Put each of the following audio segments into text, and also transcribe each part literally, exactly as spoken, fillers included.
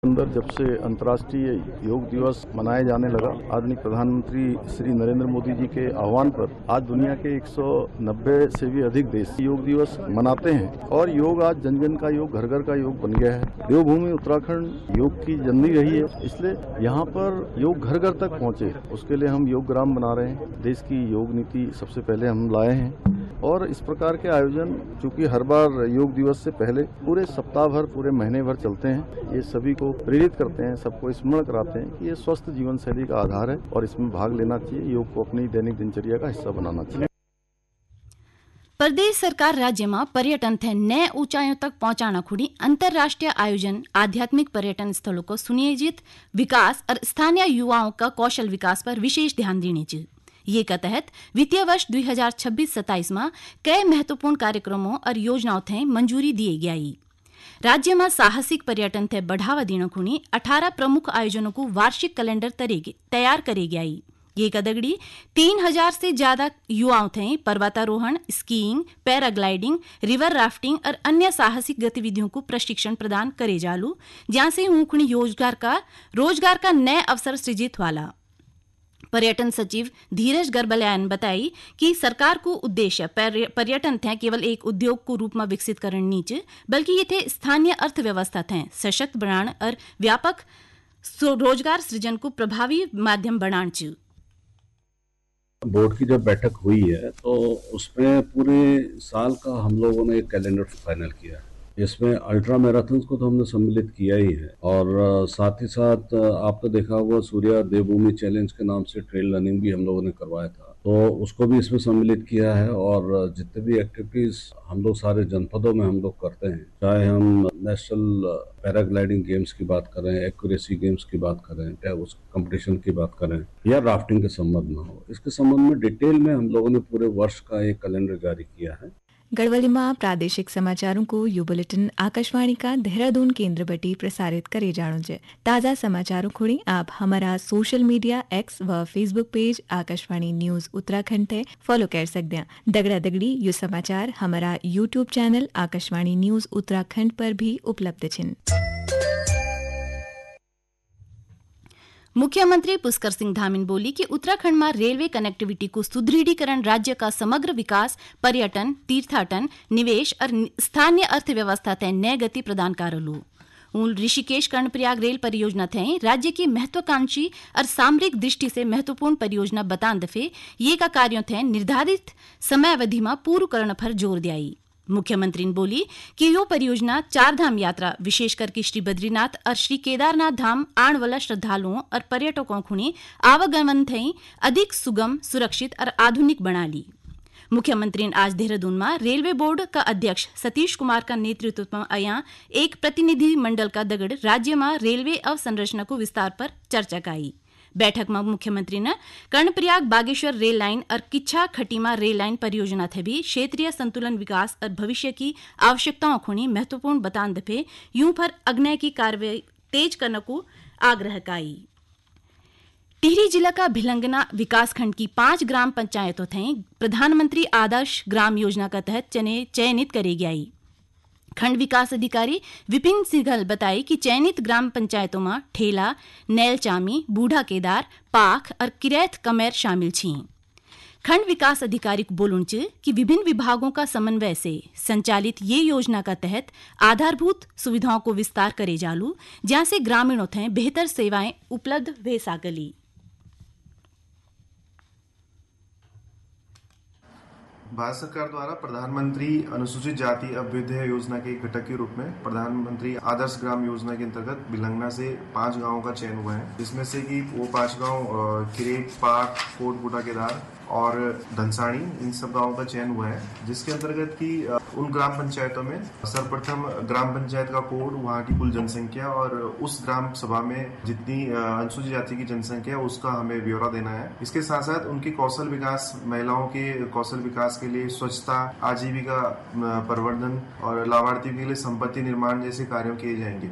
अंदर जब से अंतर्राष्ट्रीय योग दिवस मनाया जाने लगा, आदरणीय प्रधानमंत्री श्री नरेंद्र मोदी जी के आह्वान पर आज दुनिया के एक सौ नब्बे से भी अधिक देश योग दिवस मनाते हैं और योग आज जन जन का योग, घर घर का योग बन गया है। देवभूमि उत्तराखंड योग की जननी रही है, इसलिए यहाँ पर योग घर घर तक पहुँचे, उसके लिए हम योग ग्राम बना रहे हैं। देश की योग नीति सबसे पहले हम लाए हैं और इस प्रकार के आयोजन चूंकि हर बार योग दिवस से पहले पूरे सप्ताह भर, पूरे महीने भर चलते हैं, ये सभी को प्रेरित करते हैं, सबको स्मरण कराते हैं कि ये स्वस्थ जीवन शैली का आधार है और इसमें भाग लेना चाहिए। योग को अपनी दैनिक दिनचर्या का हिस्सा बनाना चाहिए। प्रदेश सरकार राज्यમાં पर्यटन थे नए ऊंचाइयों तक पहुंचाना खुड़ी अंतर्राष्ट्रीय आयोजन आध्यात्मिक पर्यटन स्थलों को सुनियोजित विकास और स्थानीय युवाओं का कौशल विकास पर विशेष ध्यान देने चाहिए। ये के तहत वित्तीय वर्ष दो हज़ार छब्बीस सत्ताईस में कई महत्वपूर्ण कार्यक्रमों और योजनाओं थे मंजूरी दी गई। राज्य में साहसिक पर्यटन थे बढ़ावा देने खुणी अठारह प्रमुख आयोजनों को वार्षिक कैलेंडर तैयार करे गई। ये कदगड़ी तीन हजार से ज्यादा युवाओं थे पर्वतारोहण, स्कीइंग, पैराग्लाइडिंग, रिवर राफ्टिंग और अन्य साहसिक गतिविधियों को प्रशिक्षण प्रदान करे जालू, जहां से ऊखणी रोजगार का रोजगार का नए अवसर सृजित वाला। पर्यटन सचिव धीरज गर्बल्यान ने बताई कि सरकार को उद्देश्य पर्यटन थे केवल एक उद्योग को रूप में विकसित करने नीचे, बल्कि ये थे स्थानीय अर्थव्यवस्था थे सशक्त बनाने और व्यापक रोजगार सृजन को प्रभावी माध्यम बनाने चाहिए। बोर्ड की जब बैठक हुई है तो उसमें पूरे साल का हम लोगों ने एक कैलेंडर फाइनल किया है। इसमें अल्ट्रा मैराथन्स को तो हमने सम्मिलित किया ही है और साथ ही साथ आपने देखा होगा सूर्या देवभूमि चैलेंज के नाम से ट्रेल रनिंग भी हम लोगों ने करवाया था, तो उसको भी इसमें सम्मिलित किया है। और जितने भी एक्टिविटीज हम लोग सारे जनपदों में हम लोग करते हैं, चाहे हम नेशनल पैराग्लाइडिंग गेम्स की बात करें, एक्यूरेसी गेम्स की बात करें, चाहे उस कंपटीशन की बात करें या राफ्टिंग के संबंध में हो, इसके संबंध में डिटेल में हम लोगों ने पूरे वर्ष का एक कैलेंडर जारी किया है। गढ़वालीमा प्रादेशिक समाचारों को यू बुलेटिन आकाशवाणी का देहरादून केंद्र बटी प्रसारित करे जानो है। ताज़ा समाचारों खुड़ी आप हमारा सोशल मीडिया एक्स व Facebook page Akashvani news Uttarakhand थे फॉलो कर सकते हैं। दगड़ा दगड़ी यू समाचार हमारा YouTube channel Akashvani news Uttarakhand पर भी उपलब्ध छिन। मुख्यमंत्री पुष्कर सिंह धामीन बोली कि उत्तराखंड में रेलवे कनेक्टिविटी को सुदृढ़ीकरण राज्य का समग्र विकास, पर्यटन, तीर्थाटन, निवेश और स्थानीय अर्थव्यवस्था तय नए गति प्रदान करलू। ऋषिकेश कर्णप्रयाग रेल परियोजना थे राज्य की महत्वाकांक्षी और सामरिक दृष्टि से महत्वपूर्ण परियोजना बतान दफे ये का कार्यों थे निर्धारित समय अवधि में पूर्ण करने पर जोर दियाई। मुख्यमंत्री ने बोली कि यो परियोजना चार धाम यात्रा विशेषकर कि श्री बद्रीनाथ और श्री केदारनाथ धाम आने वाला श्रद्धालुओं और पर्यटकों खुणी आवागमन थई अधिक सुगम, सुरक्षित और आधुनिक बना ली। मुख्यमंत्री ने आज देहरादून में रेलवे बोर्ड का अध्यक्ष सतीश कुमार का नेतृत्व में आया एक प्रतिनिधि मंडल का दगड़ राज्य में रेलवे अवसंरचना को विस्तार पर चर्चा की। बैठक में मुख्यमंत्री ने कर्णप्रयाग बागेश्वर रेल लाइन और किच्छा खटीमा रेल लाइन परियोजना थे भी क्षेत्रीय संतुलन विकास और भविष्य की आवश्यकताओं खुणी महत्वपूर्ण बतान दफे यूं पर अग्नय की कार्रवाई तेज करने को आग्रह काई। टिहरी जिला का भिलंगना विकासखंड की पांच ग्राम पंचायतों थे प्रधानमंत्री आदर्श ग्राम योजना का तहत चयनित करी गई। खंड विकास अधिकारी विपिन सिंघल बताई कि चयनित ग्राम पंचायतों में ठेला, नैलचामी, बूढ़ा केदार, पाख और किरैत कमेर शामिल छी। खंड विकास अधिकारी को बोलूं कि विभिन्न विभागों का समन्वय से संचालित ये योजना का तहत आधारभूत सुविधाओं को विस्तार करे जालू, जहां से ग्रामीणों थे बेहतर सेवाएं उपलब्ध वे सागली। भारत सरकार द्वारा प्रधानमंत्री अनुसूचित जाति अभ्युदय योजना के एक घटक के रूप में प्रधानमंत्री आदर्श ग्राम योजना के अंतर्गत भिलंगना से पांच गांवों का चयन हुआ है, जिसमें से कि वो पांच गांव किरेट, पाक, कोट, बूढ़ा केदार और धनसाणी, इन सब गांवों का चयन हुआ है। जिसके अंतर्गत की उन ग्राम पंचायतों में सर्वप्रथम ग्राम पंचायत का कोड, वहाँ की कुल जनसंख्या और उस ग्राम सभा में जितनी अनुसूचित जाति की जनसंख्या है उसका हमें ब्यौरा देना है। इसके साथ साथ उनके कौशल विकास, महिलाओं के कौशल विकास के लिए स्वच्छता, आजीविका प्रवर्धन और लाभार्थियों के लिए संपत्ति निर्माण जैसे कार्यों किए जाएंगे।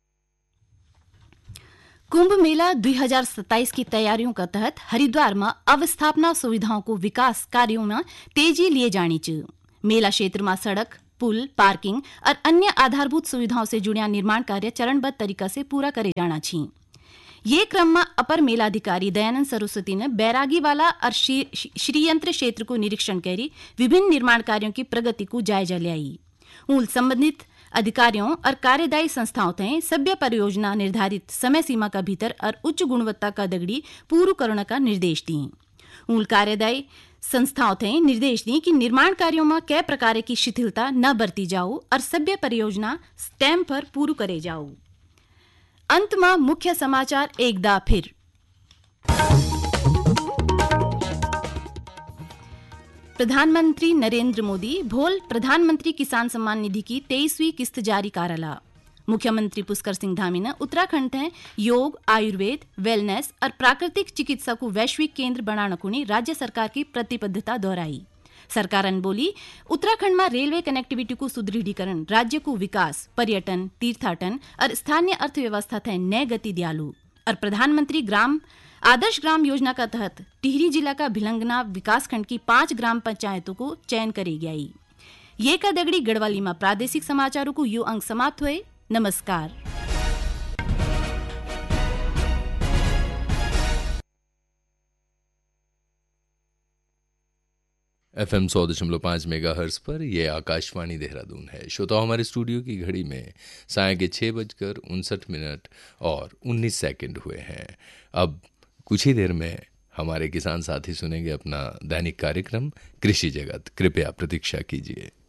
कुंभ मेला दो हज़ार सत्ताईस की तैयारियों का तहत हरिद्वार में अवस्थापना सुविधाओं को विकास कार्यों में तेजी लिए जानी चाहिए। मेला क्षेत्र में सड़क, पुल, पार्किंग और अन्य आधारभूत सुविधाओं से जुड़िया निर्माण कार्य चरणबद्ध तरीका से पूरा करे जाना छी। ये क्रम में अपर मेलाधिकारी दयानंद सरस्वती ने बैरागीवाला और श्रीयंत्र क्षेत्र को निरीक्षण करी विभिन्न निर्माण कार्यों की प्रगति को जायजा लियाई। उन संबंधित अधिकारियों और कार्यदायी संस्थाओं तय सभ्य परियोजना निर्धारित समय सीमा का भीतर और उच्च गुणवत्ता का दगड़ी पूर्ण करने का निर्देश दी। उन कार्यदायी संस्थाओं तय निर्देश दी कि निर्माण कार्यों में कै प्रकार की शिथिलता न बरती जाओ और सभ्य परियोजना स्टैम पर पूर्ण करे जाओ। अंत में मुख्य समाचार एकदा फिर। प्रधानमंत्री नरेंद्र मोदी भोल प्रधानमंत्री किसान सम्मान निधि की तेईसवीं किस्त जारी कराला। मुख्यमंत्री पुष्कर सिंह धामी ने उत्तराखंड में योग, आयुर्वेद, वेलनेस और प्राकृतिक चिकित्सा को वैश्विक केंद्र बनाने को राज्य सरकार की प्रतिबद्धता दोहराई। सरकार ने बोली उत्तराखंड में रेलवे कनेक्टिविटी को सुदृढ़ीकरण राज्य को विकास, पर्यटन, तीर्थाटन और स्थानीय अर्थव्यवस्था थे नए गति दियालू। और प्रधानमंत्री ग्राम आदर्श ग्राम योजना का तहत टिहरी जिला का भिलंगना विकासखंड की पांच ग्राम पंचायतों को चयन करी गई। ये का दगड़ी गढ़वाली में प्रादेशिक समाचारों को यो अंक समाप्त हुए। नमस्कार। एफ एम सौ दशमलव पाँच मेगा हर्ट्ज पर यह आकाशवाणी देहरादून है। श्रोताओ, हमारे स्टूडियो की घड़ी में साय के छः बजकर उनसठ मिनट और उन्नीस सेकंड हुए हैं। अब कुछ ही देर में हमारे किसान साथी सुनेंगे अपना दैनिक कार्यक्रम कृषि जगत। कृपया प्रतीक्षा कीजिए।